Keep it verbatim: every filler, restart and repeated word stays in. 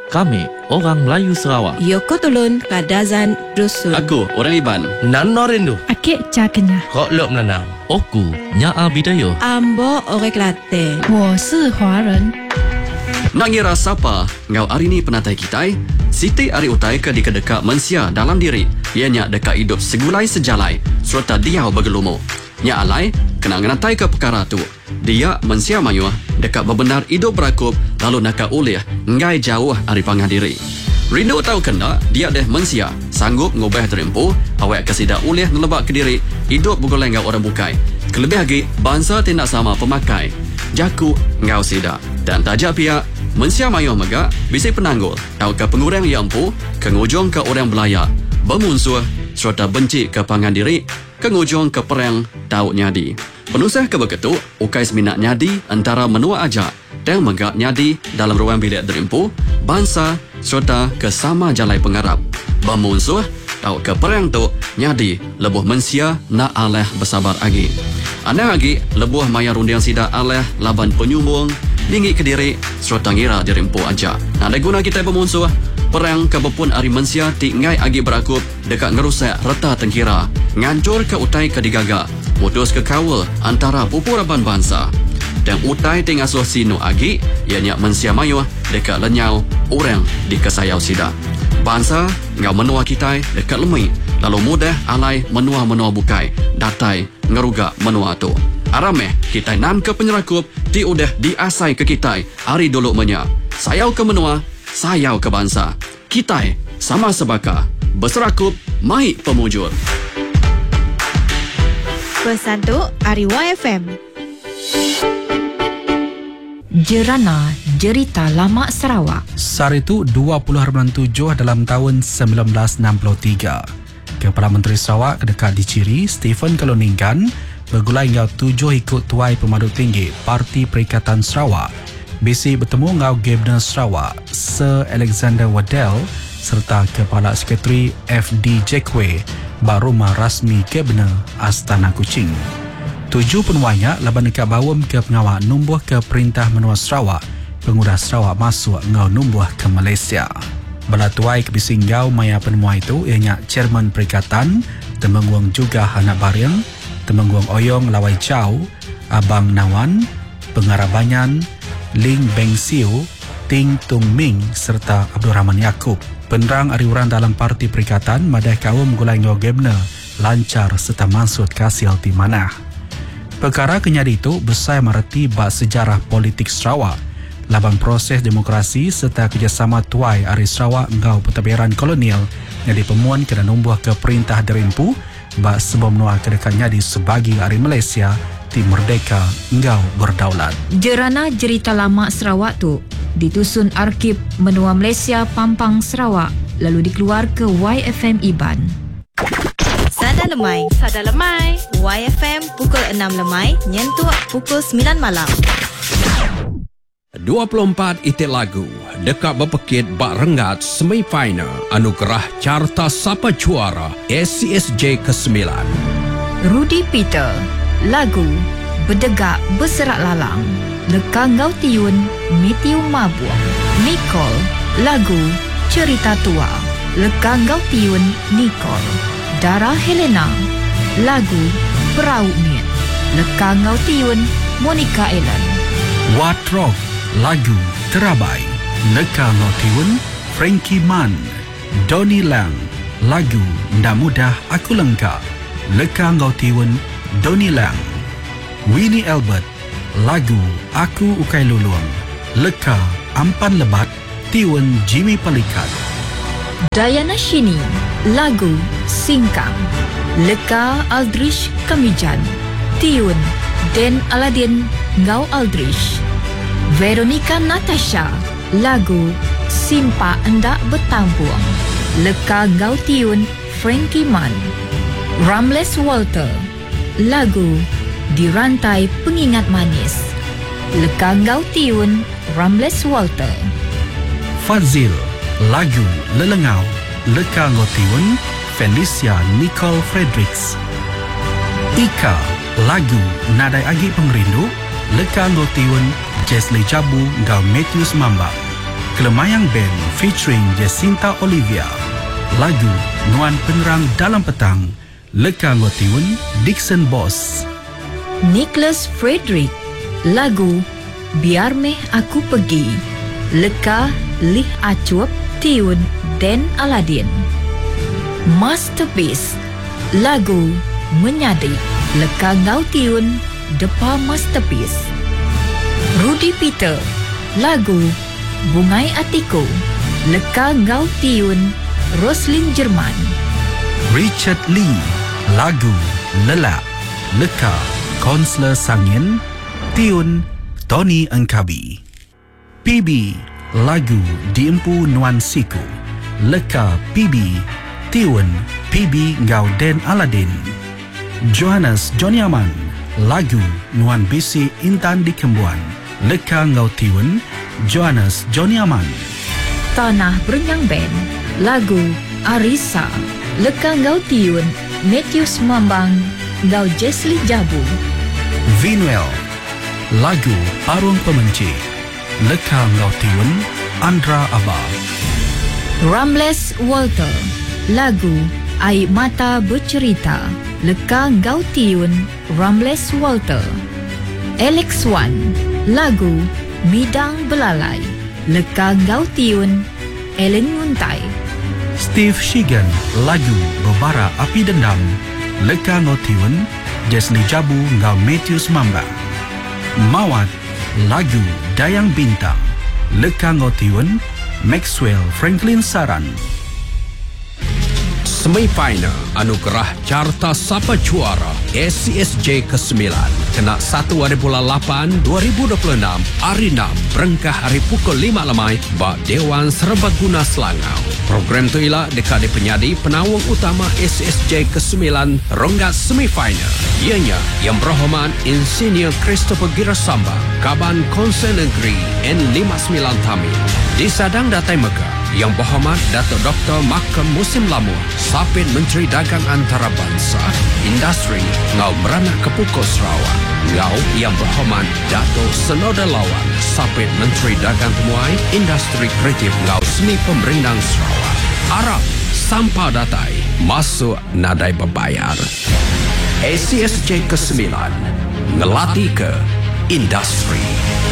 Kami, orang Melayu Sarawak. Yoko Tulun, Kadazan, Dusun. Aku, orang Iban. Nano Rindu. Akik Cakenya. Kok Lok Menanam. Oku, Nyaa Bidayo. Ambo, Orang Kelantan. 我是华人。 Nak ngira siapa ngau hari ni penatai kita? Siti ari utai ke dekat mensia dalam diri. Ianya dekat hidup segulai sejalai serta dia bergelumu. Nya alai kena ngenatai ke perkara tu. Dia mensia mayuah dekat bebenar hidup berakup lalu nak ulih ngai jauh ari pangah diri. Rindu tahu kena dia deh mensia sanggup ngubah terempu awak kesida ulih nelebak ke diri hidup bugoleng ngau orang bukai. Kelebih lagi bangsa tindak sama pemakai. Jaku ngau sida dan tajak pihak mensia mayuh megak bisi penanggul atau ke pengurang yang empu kengujung ke orang belayak bermusuh serta benci ke pangan diri kengujung ke perang tahu nyadi. Penusah ke begitu ukai seminat nyadi antara menua aja dan megak nyadi dalam ruang bilik derimpu bangsa serta ke sama jalai pengarap bermusuh tahu ke perang tu nyadi lebuh mensia nak aleh bersabar lagi. Anda lagi lebuh maya rundiang sida aleh laban penyumbung lingi ke diri serta ngira dirimpu aja. Nah, ada guna kita bermusuh perang kebepun ari mensia tingai agi berakup dekat ngerusak reta tengkira ngancur ke utai ke digaga putus ke kawal antara pupuraban bangsa dan utai tingasuh sino agi ianya mensia mayuh dekat lenyau orang di kesayau sida bangsa ngau menua kita dekat lemai lalu mudah alai menua-menua bukai datai ngeruga menua tu. Arameh kita nan ke penyerakup ti udah diasai ke kita hari dulu menya sayau ke menua sayau ke bangsa kita sama sebaka berserakup mai pemujur. Pesan tu Ari Y F M. Jerana Jerita Lama Sarawak. Sehari itu dua puluh hari bulan tujuh dalam tahun sembilan belas enam puluh tiga. Kepala Menteri Sarawak kedekat diciri Stephen Kaloningkan bergulai ngau tujuh ikut tuai pemadu tinggi Parti Perikatan Sarawak. Bisi bertemu ngau Gubernur Sarawak Sir Alexander Waddell serta Kepala Sekretari F D Jackway barumah rasmi Gubernur Astana Kuching. Tujuh penuainya laban dekat bawam ke pengawal numbuh ke Perintah Menua Sarawak pengudah Sarawak masuk ngau numbuh ke Malaysia. Bala tuai ke bisi ngau maya penemuan itu ianya Chairman Perikatan Temenggung juga Hanak Bariang Temenggung Oyong Lawai Chow, Abang Nawan, Pengarabanyan, Ling Beng Siu, Ting Tung Ming serta Abdul Rahman Yaakob. Penerang ariuran dalam Parti Perikatan madai kaum gulai ngau Gubernur lancar serta maksud kasil di mana. Perkara kenyadi itu besar mereti bak sejarah politik Sarawak, laban proses demokrasi serta kerjasama tuai ari Sarawak ngau pentadbiran kolonial yang dipemuan kena numbuh ke Perintah Derimpu bak sebab menua kedekatnya di sebagi hari Malaysia ti merdeka engau berdaulat. Jerana Jerita Lama Sarawak tu ditusun Arkib Menua Malaysia Pampang Sarawak lalu dikeluar ke Y F M Iban. Sada lemai, sada lemai. Y F M pukul enam lemai, nyentuh pukul sembilan malam. dua puluh empat itik lagu dekat berpekit bak renggat semifinal anugerah carta sapa juara S C S J ke sembilan. Rudy Peter lagu Berdegak Berserak Lalang Leka Ngau Tiun Mitiu Mabuang. Nicole lagu Cerita Tua Leka Ngau Tiun Nicole. Dara Helena lagu Perahu Mian Leka Ngau Tiun Monica Ellen. Watrok lagu Terabai Leka Ngau Tiun Frankie Man. Donnie Lang lagu Ndak Mudah Aku Lengkap Leka Ngau Tiun Donnie Lang. Winnie Albert lagu Aku Ukai Luluang Leka Ampan Lebat Tiun Jimmy Palikat. Diana Shini lagu Singkang Leka Aldrich Kamijan Tiun Den Aladin Ngau Aldrich. Veronica Natasha lagu Simpa Endak Bertampuang Leka Ngau Tiun Frankie Man. Ramles Walter lagu Dirantai Pengingat Manis Leka Ngau Tiun Ramles Walter. Fazil lagu Lelengau Leka Ngau Tiun Felicia Nicole Fredericks. Ika lagu Nadai Agi Pengrindu Leka Ngau Tiun Jessley Jabu Ngau Matthews Mamba. Kelemayang Band featuring Jacinta Olivia. Lagu Nuan Penerang Dalam Petang, Leka Ngotiun, Dixon Boss. Nicholas Frederick. Lagu Biar Meh Aku Pergi, Leka Lih Acup, tiun Dan Aladin. Masterpiece. Lagu Menyadi, Leka Ngau tiun Depa Masterpiece. Rudy Peter. Lagu Bungai Atiku, Leka Ngau tiun Roslyn Jerman. Richard Lee. Lagu Lelak, Leka Konsler Sangin, tiun Tony Engkabi. P B. Lagu Diempu Nuan Siku, Leka P B, tiun P B Ngau Den Aladin. Johannes Joniaman. Lagu Nuan Bisi Intan di Kembuan, Leka Ngau tiun Johannes Joniaman. Tanah Berenyang Band. Lagu Arisa, Leka Ngau tiun Matthews Mambang Ngau Jesli Jabu. Vinuel. Lagu Parung Pemenci, Leka Ngau tiun Andra Abah. Ramles Walter. Lagu Air Mata Bercerita, Leka Ngau tiun Ramles Walter. Alex Wan. Lagu Midang Belalai, Leka Ngau tiun Ellen Nguntai. Steve Shigan. Lagu Berbara Api Dendam, Leka Ngau tiun Jesli Jabu Ngau Matthews Mambang. Mawat. Lagu Dayang Bintang, Leka Ngau tiun Maxwell Franklin Saran. Semifinal Anugerah Carta Sapa Juara S C S J kesembilan kena satu hari bulan lapan dua ribu dua puluh enam hari enam berengkah hari pukul lima lemai bak Dewan Serbaguna Selangau. Program tu ialah dekat di penyadi penawang utama S C S J kesembilan ronggat semifinal. Ianya Yang Berhormat Insinyur Christopher Girasamba, Kaban Konsen Negeri N lima puluh sembilan Tamil. Di Sadang Datai Mekah, Yang Berhormat Datuk Doktor Makam Musim Lamur, Sapit Menteri Dagang Antarabangsa, Industri Ngau Meranah Kepukul Sarawak. Ngau Yang Berhormat Datuk Senoda Lawan, Sapit Menteri Dagang Temuai, Industri Kreatif Ngau Seni Pemerintah Sarawak. Arab Sampah Datai masuk nadai berbayar. S C S J kesembilan ngelatih ke industri.